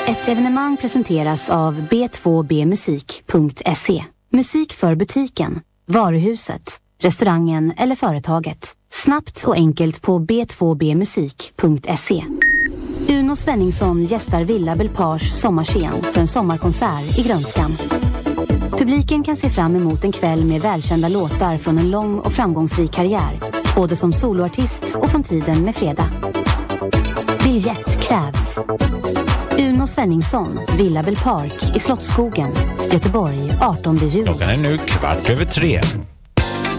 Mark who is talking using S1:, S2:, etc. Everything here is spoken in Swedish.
S1: Ett evenemang presenteras av b2bmusik.se. Musik för butiken, varuhuset, restaurangen eller företaget. Snabbt och enkelt på b2bmusik.se. Uno Svenningsson gästar Villa Belpage sommarscen för en sommarkonsert i Grönskan. Publiken kan se fram emot en kväll med välkända låtar från en lång och framgångsrik karriär, både som soloartist och från tiden med Fredag. Biljett krävs. Uno Svenningsson, Villa Belpark i Slottsskogen, Göteborg, 18 juli.
S2: Klockan är nu 14:15.